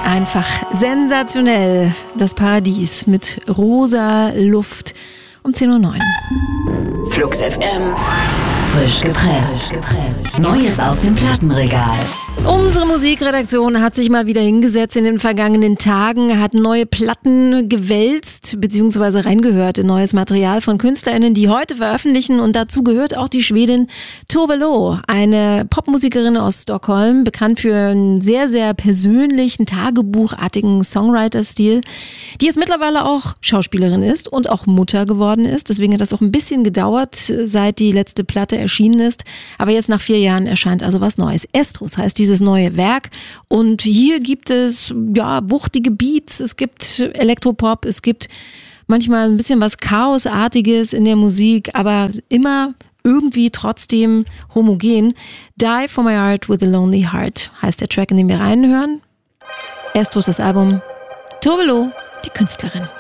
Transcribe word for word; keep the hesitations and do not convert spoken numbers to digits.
Einfach sensationell. Das Paradies mit rosa Luft um zehn Uhr neun. Flux F M. Frisch gepresst. Neues aus dem Plattenregal. Unsere Musikredaktion hat sich mal wieder hingesetzt in den vergangenen Tagen, hat neue Platten gewälzt bzw. reingehört in neues Material von KünstlerInnen, die heute veröffentlichen, und dazu gehört auch die Schwedin Tove Lo, eine Popmusikerin aus Stockholm, bekannt für einen sehr, sehr persönlichen, tagebuchartigen Songwriter-Stil, die jetzt mittlerweile auch Schauspielerin ist und auch Mutter geworden ist. Deswegen hat das auch ein bisschen gedauert, seit die letzte Platte erschienen ist, aber jetzt nach vier Jahren erscheint also was Neues. Estrus heißt dieses neue Werk, und hier gibt es ja wuchtige Beats, es gibt Elektropop, es gibt manchmal ein bisschen was Chaosartiges in der Musik, aber immer irgendwie trotzdem homogen. Die for my heart with a lonely heart heißt der Track, in den wir reinhören. Estrus, das Album. Tove Lo, die Künstlerin.